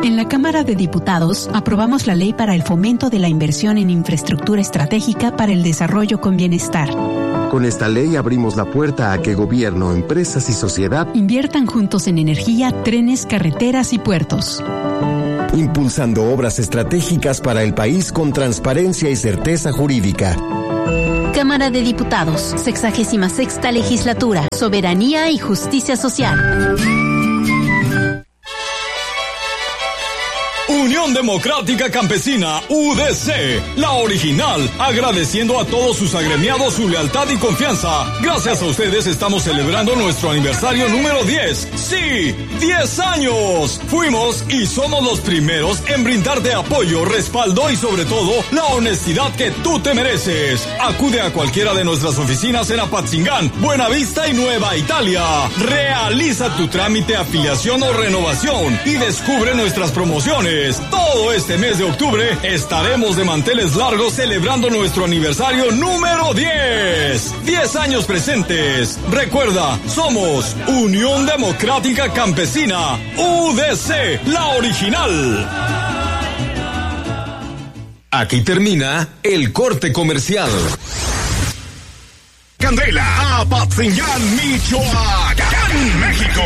En la Cámara de Diputados aprobamos la ley para el fomento de la inversión en infraestructura estratégica para el desarrollo con bienestar. Con esta ley abrimos la puerta a que gobierno, empresas y sociedad inviertan juntos en energía, trenes, carreteras y puertos. Impulsando obras estratégicas para el país con transparencia y certeza jurídica. Cámara de Diputados, 66ª Legislatura, Soberanía y Justicia Social. Unión Democrática Campesina, UDC, la original, agradeciendo a todos sus agremiados su lealtad y confianza. Gracias a ustedes estamos celebrando nuestro aniversario número 10. ¡Sí! 10 años. Fuimos y somos los primeros en brindarte apoyo, respaldo y sobre todo la honestidad que tú te mereces. Acude a cualquiera de nuestras oficinas en Apatzingán, Buenavista y Nueva Italia. Realiza tu trámite, afiliación o renovación y descubre nuestras promociones. Todo este mes de octubre estaremos de manteles largos celebrando nuestro aniversario número 10. 10 años presentes. Recuerda, somos Unión Democrática Campesina, UDC, la original. Aquí termina el corte comercial. Candela, Apatzingán, Michoacán, México.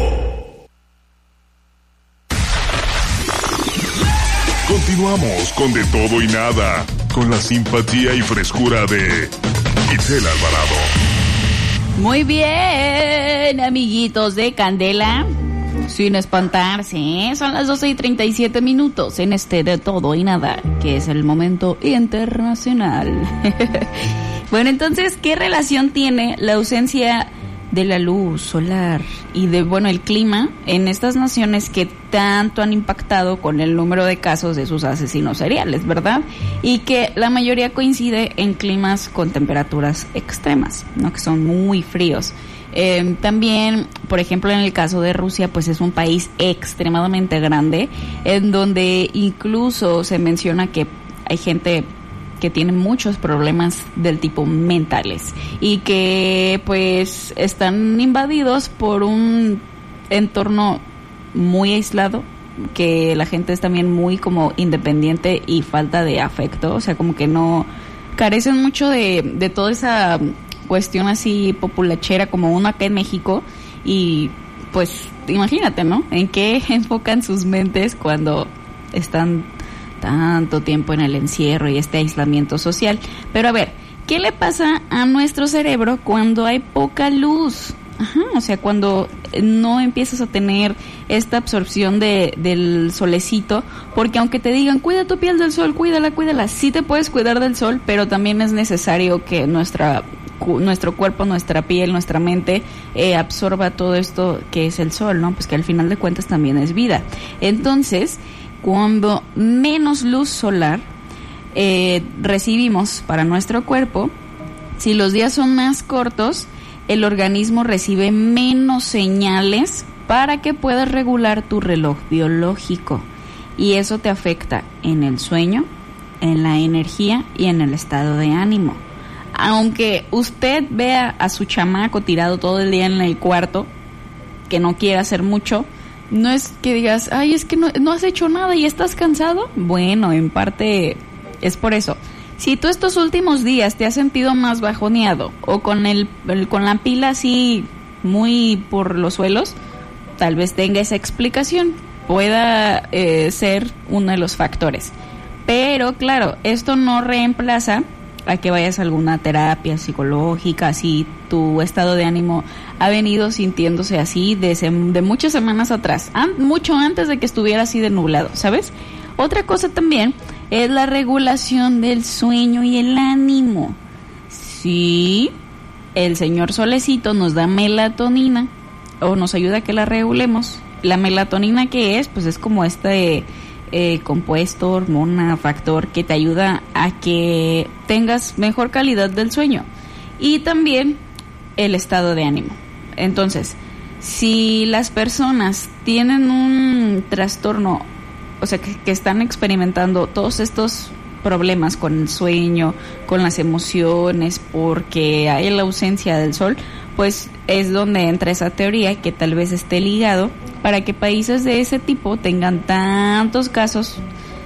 Continuamos con De Todo y Nada, con la simpatía y frescura de Itzel Alvarado. Muy bien, amiguitos de Candela, sin espantarse, ¿eh? Son las 12:37 en este De Todo y Nada, que es el momento internacional. Bueno, entonces, ¿qué relación tiene la ausencia de la luz solar y de, el clima en estas naciones que tanto han impactado con el número de casos de sus asesinos seriales, ¿verdad? Y que la mayoría coincide en climas con temperaturas extremas, ¿no? Que son muy fríos. También, por ejemplo, en el caso de Rusia, pues es un país extremadamente grande, en donde incluso se menciona que hay gente que tienen muchos problemas del tipo mentales y que pues están invadidos por un entorno muy aislado, que la gente es también muy como independiente y falta de afecto, o sea, como que no carecen mucho de toda esa cuestión así populachera como uno acá en México. Y pues imagínate, ¿no? En qué enfocan sus mentes cuando están tanto tiempo en el encierro y este aislamiento social. Pero a ver, ¿qué le pasa a nuestro cerebro cuando hay poca luz? O sea, cuando no empiezas a tener esta absorción del solecito, porque aunque te digan, cuida tu piel del sol, cuídala, sí te puedes cuidar del sol, pero también es necesario que nuestro cuerpo, nuestra piel, nuestra mente absorba todo esto que es el sol, ¿no? Pues que al final de cuentas también es vida. Entonces, cuando menos luz solar recibimos para nuestro cuerpo, si los días son más cortos, el organismo recibe menos señales para que puedas regular tu reloj biológico. Y eso te afecta en el sueño, en la energía y en el estado de ánimo. Aunque usted vea a su chamaco tirado todo el día en el cuarto, que no quiere hacer mucho, no es que digas, ay, es que no has hecho nada y estás cansado. Bueno, en parte es por eso. Si tú estos últimos días te has sentido más bajoneado o con con la pila así muy por los suelos, tal vez tenga esa explicación, pueda ser uno de los factores. Pero claro, esto no reemplaza a que vayas a alguna terapia psicológica, si tu estado de ánimo ha venido sintiéndose así de muchas semanas atrás, mucho antes de que estuviera así de nublado, ¿sabes? Otra cosa también es la regulación del sueño y el ánimo. Sí, el señor solecito nos da melatonina o nos ayuda a que la regulemos. La melatonina, ¿qué es? Pues es como compuesto, hormona, factor que te ayuda a que tengas mejor calidad del sueño y también el estado de ánimo. Entonces, si las personas tienen un trastorno, o sea, que están experimentando todos estos problemas con el sueño, con las emociones, porque hay la ausencia del sol, pues es donde entra esa teoría que tal vez esté ligado para que países de ese tipo tengan tantos casos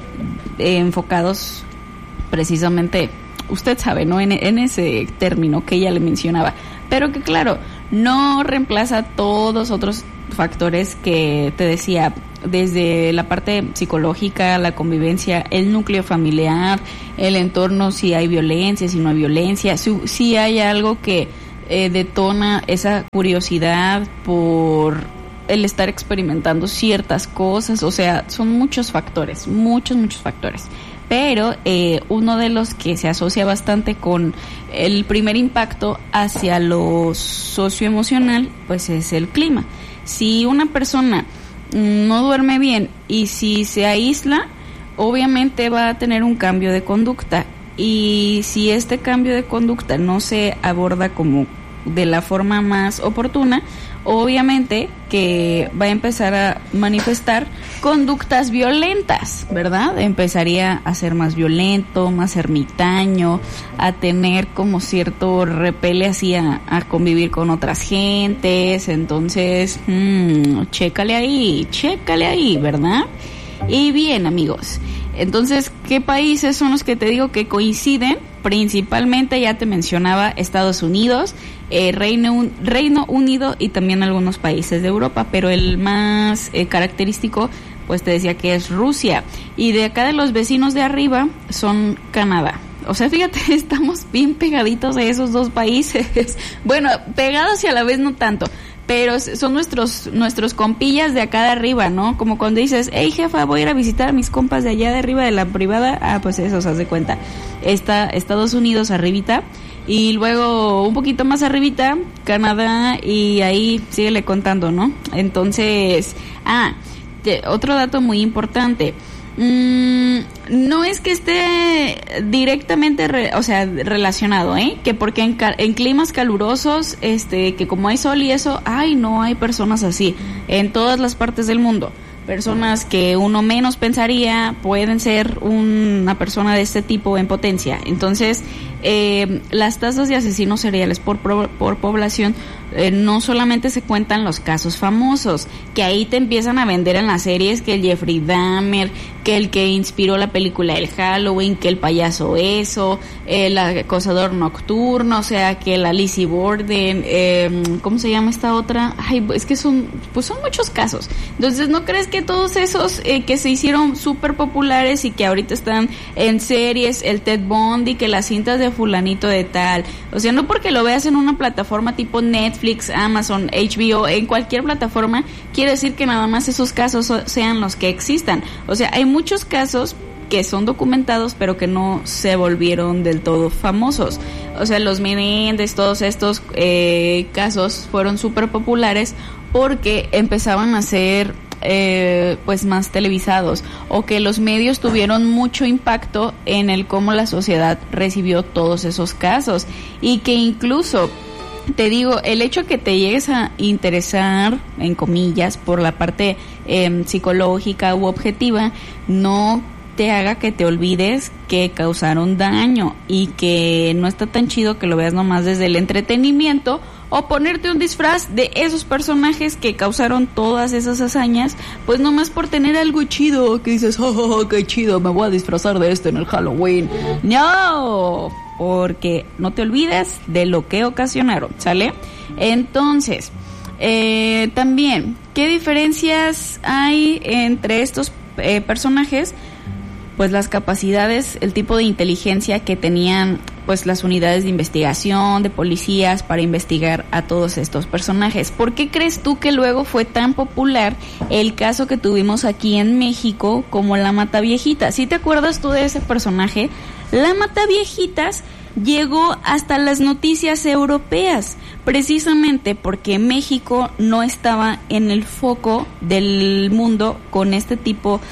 enfocados precisamente, usted sabe, ¿no? En ese término que ella le mencionaba, pero que claro, no reemplaza todos otros factores que te decía, desde la parte psicológica, la convivencia, el núcleo familiar, el entorno, si hay violencia, si no hay violencia, si hay algo que detona esa curiosidad por el estar experimentando ciertas cosas, o sea, son muchos factores, muchos factores. Pero uno de los que se asocia bastante con el primer impacto hacia lo socioemocional, pues es el clima. Si una persona no duerme bien y si se aísla, obviamente va a tener un cambio de conducta. Y si este cambio de conducta no se aborda como de la forma más oportuna, obviamente que va a empezar a manifestar conductas violentas, ¿verdad? Empezaría a ser más violento, más ermitaño, a tener como cierto repele así a convivir con otras gentes. Entonces, chécale ahí, ¿verdad? Y bien, amigos, entonces, ¿qué países son los que te digo que coinciden? Principalmente, ya te mencionaba, Estados Unidos, Reino Unido y también algunos países de Europa, pero el más característico, pues te decía que es Rusia. Y de acá de los vecinos de arriba son Canadá. O sea, fíjate, estamos bien pegaditos de esos dos países. Bueno, pegados y a la vez no tanto, pero son nuestros compillas de acá de arriba, ¿no? Como cuando dices, hey jefa, voy a ir a visitar a mis compas de allá de arriba de la privada. Pues eso, se hace cuenta. Está Estados Unidos arribita y luego un poquito más arribita Canadá y ahí síguele contando, ¿no? Entonces, otro dato muy importante. No es que esté directamente relacionado, que porque en climas calurosos, que como hay sol y eso, no hay personas así en todas las partes del mundo. Personas que uno menos pensaría pueden ser una persona de este tipo en potencia. Entonces, las tasas de asesinos seriales por población, no solamente se cuentan los casos famosos, que ahí te empiezan a vender en las series que el Jeffrey Dahmer, que el que inspiró la película El Halloween, que el payaso eso, el acosador nocturno, o sea, que la Lizzie Borden, ¿cómo se llama esta otra? Es que son muchos casos. Entonces, ¿no crees que todos esos que se hicieron súper populares y que ahorita están en series, el Ted Bundy, que las cintas de fulanito de tal, o sea, no porque lo veas en una plataforma tipo Netflix, Amazon, HBO, en cualquier plataforma, quiere decir que nada más esos casos sean los que existan? O sea, hay muchos casos que son documentados pero que no se volvieron del todo famosos. O sea, los Menéndez, todos estos casos fueron súper populares porque empezaban a ser pues más televisados, o que los medios tuvieron mucho impacto en el cómo la sociedad recibió todos esos casos, y que incluso te digo, el hecho que te llegues a interesar, en comillas, por la parte psicológica u objetiva, no te haga que te olvides que causaron daño y que no está tan chido que lo veas nomás desde el entretenimiento o ponerte un disfraz de esos personajes que causaron todas esas hazañas, pues nomás por tener algo chido, que dices, oh, qué chido, me voy a disfrazar de esto en el Halloween. No, porque no te olvides de lo que ocasionaron, ¿sale? Entonces, también, ¿qué diferencias hay entre estos personajes? Pues las capacidades, el tipo de inteligencia que tenían pues las unidades de investigación, de policías, para investigar a todos estos personajes. ¿Por qué crees tú que luego fue tan popular el caso que tuvimos aquí en México como la Mataviejitas? ¿Sí te acuerdas tú de ese personaje? La Mataviejitas llegó hasta las noticias europeas, precisamente porque México no estaba en el foco del mundo con este tipo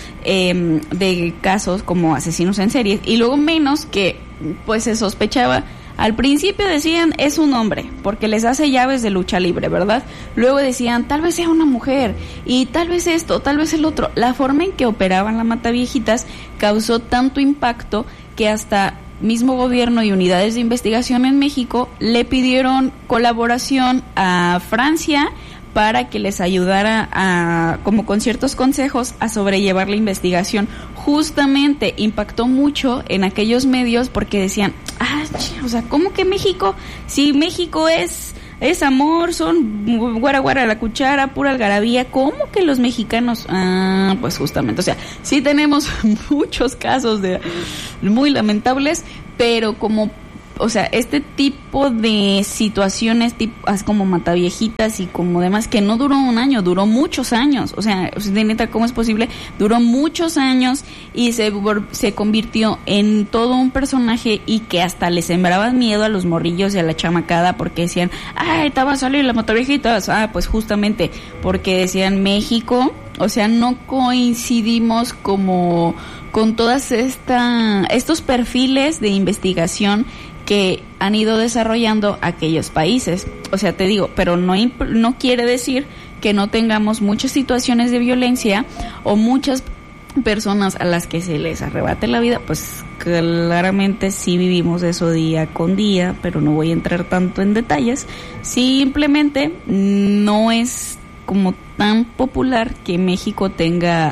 de casos como asesinos en series, y luego menos que pues se sospechaba. Al principio decían es un hombre porque les hace llaves de lucha libre, ¿verdad? Luego decían tal vez sea una mujer, y tal vez esto, tal vez el otro. La forma en que operaban la Mataviejitas causó tanto impacto que hasta mismo gobierno y unidades de investigación en México le pidieron colaboración a Francia para que les ayudara como con ciertos consejos a sobrellevar la investigación. Justamente impactó mucho en aquellos medios porque decían, o sea, ¿cómo que México? Si México es amor, son guara guara la cuchara, pura algarabía, ¿cómo que los mexicanos? Pues justamente, o sea, sí tenemos muchos casos muy lamentables, pero o sea, este tipo de situaciones como mataviejitas y como demás, que no duró un año, duró muchos años. O sea, de neta, ¿cómo es posible? Duró muchos años y se convirtió en todo un personaje y que hasta le sembraban miedo a los morrillos y a la chamacada porque decían, te va a salir la mataviejitas. Pues justamente porque decían México, o sea, no coincidimos como con todas estos perfiles de investigación que han ido desarrollando aquellos países. O sea, te digo, pero no quiere decir que no tengamos muchas situaciones de violencia o muchas personas a las que se les arrebate la vida. Pues claramente sí vivimos eso día con día, pero no voy a entrar tanto en detalles. Simplemente no es como tan popular que México tenga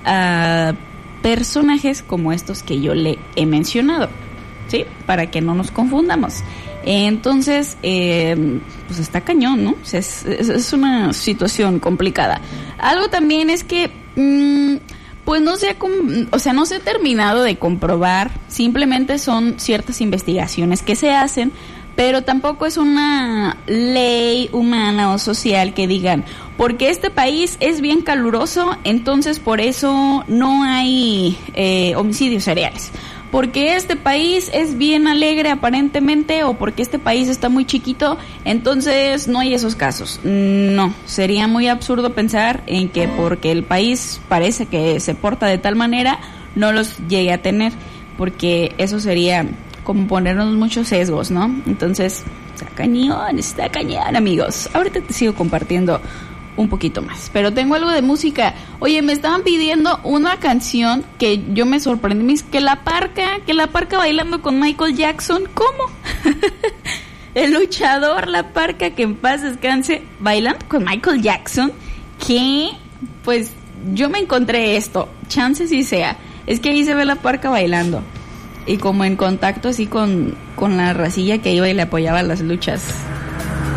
personajes como estos que yo le he mencionado, ¿sí? Para que no nos confundamos. Entonces, pues está cañón, ¿no? O sea, es una situación complicada. Algo también es que, pues no se ha terminado de comprobar, simplemente son ciertas investigaciones que se hacen, pero tampoco es una ley humana o social que digan, porque este país es bien caluroso, entonces por eso no hay homicidios seriales. Porque este país es bien alegre aparentemente, o porque este país está muy chiquito, entonces no hay esos casos. No, sería muy absurdo pensar en que porque el país parece que se porta de tal manera, no los llegue a tener, porque eso sería como ponernos muchos sesgos, ¿no? Entonces, está cañón, amigos. Ahorita te sigo compartiendo un poquito más, pero tengo algo de música. Oye, me estaban pidiendo una canción que yo me sorprendí, que la parca bailando con Michael Jackson. ¿Cómo? El luchador La Parca, que en paz descanse, bailando con Michael Jackson. ¿Qué? Pues yo me encontré esto, chance si sea, es que ahí se ve La Parca bailando y como en contacto así con la racilla que iba y le apoyaba las luchas